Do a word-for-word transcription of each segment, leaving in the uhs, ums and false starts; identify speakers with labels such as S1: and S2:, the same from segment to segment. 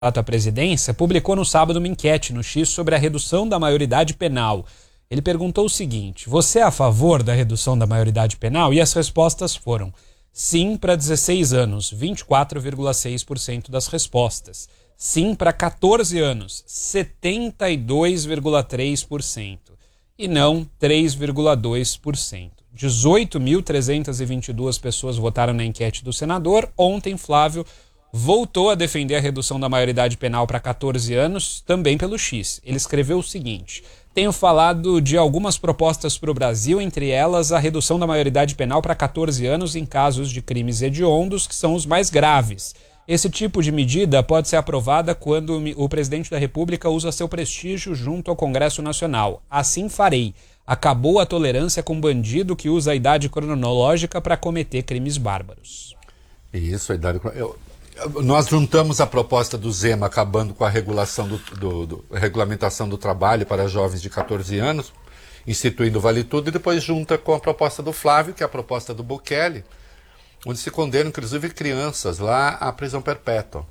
S1: à presidência, publicou no sábado uma enquete no X sobre a redução da maioridade penal. Ele perguntou o seguinte: você é a favor da redução da maioridade penal? E as respostas foram: sim para dezesseis anos, vinte e quatro vírgula seis por cento das respostas. Sim para quatorze anos, setenta e dois vírgula três por cento. E não, três vírgula dois por cento. dezoito mil trezentas e vinte e duas pessoas votaram na enquete do senador. Ontem, Flávio voltou a defender a redução da maioridade penal para quatorze anos, também pelo X. Ele escreveu o seguinte: tenho falado de algumas propostas para o Brasil, entre elas a redução da maioridade penal para quatorze anos em casos de crimes hediondos, que são os mais graves. Esse tipo de medida pode ser aprovada quando o presidente da República usa seu prestígio junto ao Congresso Nacional. Assim farei. Acabou a tolerância com bandido que usa a idade cronológica para cometer crimes bárbaros.
S2: Isso, a idade... Eu... Nós juntamos a proposta do Zema acabando com a regulação do, do, do, regulamentação do trabalho para jovens de quatorze anos, instituindo o Vale Tudo, e depois junta com a proposta do Flávio, que é a proposta do Bukele, onde se condenam inclusive crianças lá à prisão perpétua.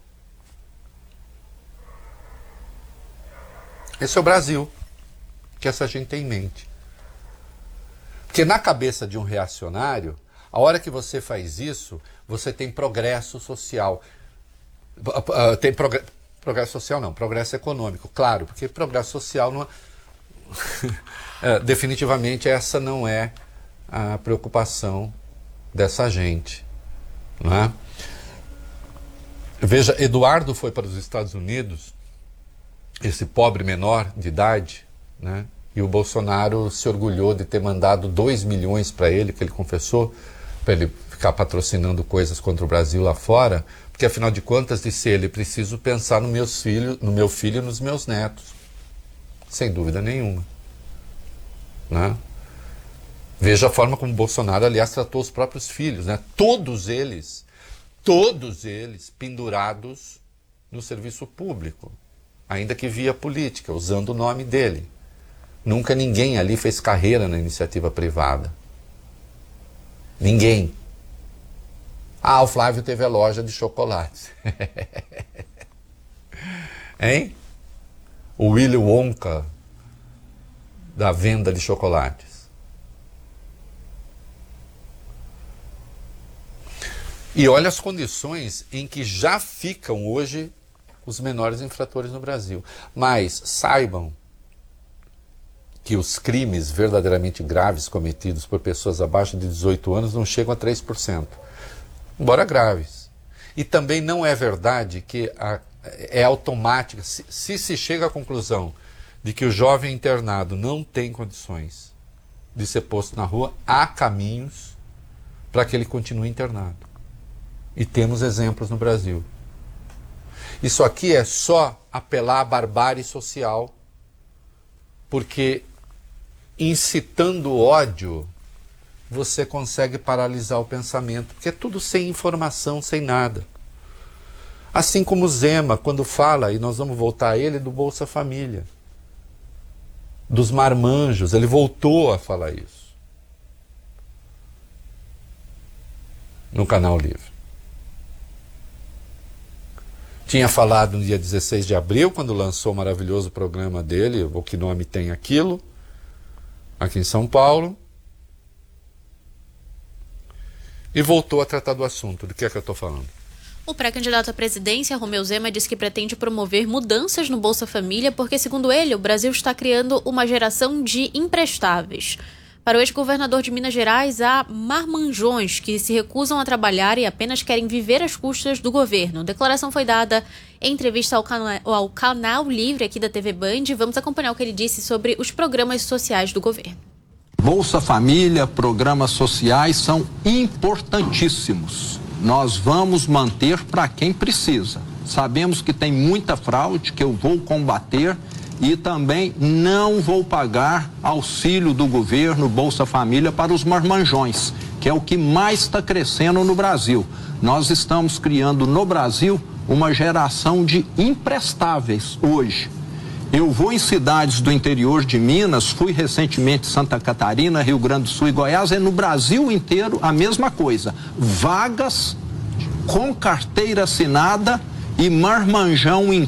S2: Esse é o Brasil que essa gente tem em mente. Porque na cabeça de um reacionário, a hora que você faz isso, você tem progresso social. Tem progresso, progresso social não, progresso econômico, claro, porque progresso social não é, definitivamente essa não é a preocupação dessa gente, não é? Veja, Eduardo foi para os Estados Unidos, esse pobre menor de idade, né? E o Bolsonaro se orgulhou de ter mandado dois milhões para ele, que ele confessou, para ele ficar patrocinando coisas contra o Brasil lá fora, porque afinal de contas, disse ele, preciso pensar no, meus filhos, no meu filho e nos meus netos. Sem dúvida nenhuma. Né? Veja a forma como o Bolsonaro, aliás, tratou os próprios filhos, né? Todos eles, todos eles pendurados no serviço público, ainda que via política, usando o nome dele. Nunca ninguém ali fez carreira na iniciativa privada. Ninguém. Ah, o Flávio teve a loja de chocolates. Hein? O Willy Wonka da venda de chocolates. E olha as condições em que já ficam hoje os menores infratores no Brasil. Mas saibam que os crimes verdadeiramente graves cometidos por pessoas abaixo de dezoito anos não chegam a três por cento, embora graves. E também não é verdade que a, é automática, se, se se chega à conclusão de que o jovem internado não tem condições de ser posto na rua, há caminhos para que ele continue internado. E temos exemplos no Brasil. Isso aqui é só apelar à barbárie social, porque incitando ódio, você consegue paralisar o pensamento, porque é tudo sem informação, sem nada. Assim como o Zema, quando fala, e nós vamos voltar a ele, do Bolsa Família, dos marmanjos, ele voltou a falar isso no Canal Livre. Tinha falado no dia dezesseis de abril, quando lançou o maravilhoso programa dele, O Que Nome Tem Aquilo, aqui em São Paulo, e voltou a tratar do assunto. Do que é que eu estou falando?
S3: O pré-candidato à presidência, Romeu Zema, diz que pretende promover mudanças no Bolsa Família porque, segundo ele, o Brasil está criando uma geração de imprestáveis. Para o ex-governador de Minas Gerais, há marmanjões que se recusam a trabalhar e apenas querem viver às custas do governo. A declaração foi dada em entrevista ao, cana- ao Canal Livre aqui da T V Band. Vamos acompanhar o que ele disse sobre os programas sociais do governo.
S4: Bolsa Família, programas sociais são importantíssimos. Nós vamos manter para quem precisa. Sabemos que tem muita fraude, que eu vou combater. E também não vou pagar auxílio do governo, Bolsa Família, para os marmanjões, que é o que mais está crescendo no Brasil. Nós estamos criando no Brasil uma geração de imprestáveis hoje. Eu vou em cidades do interior de Minas, fui recentemente em Santa Catarina, Rio Grande do Sul e Goiás, é no Brasil inteiro a mesma coisa. Vagas com carteira assinada e marmanjão em